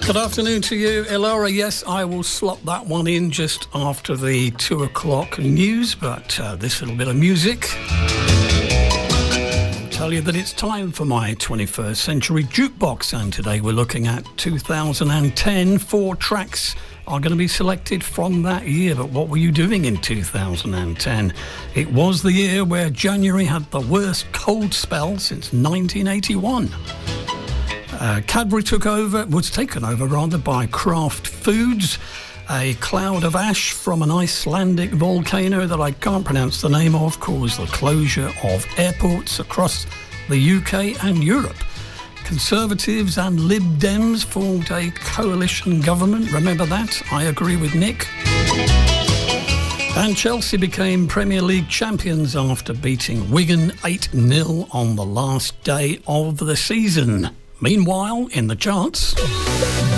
Good afternoon to you, Elora. Yes, I will slot that one in just after the 2 o'clock news, but this little bit of music will tell you that it's time for my 21st Century Jukebox, and today we're looking at 2010. 4 tracks are going to be selected from that year, but what were you doing in 2010? It was the year where January had the worst cold spell since 1981. Cadbury was taken over by Kraft Foods. A cloud of ash from an Icelandic volcano that I can't pronounce the name of caused the closure of airports across the UK and Europe. Conservatives and Lib Dems formed a coalition government. Remember that? I agree with Nick. And Chelsea became Premier League champions after beating Wigan 8-0 on the last day of the season. Meanwhile, in the charts...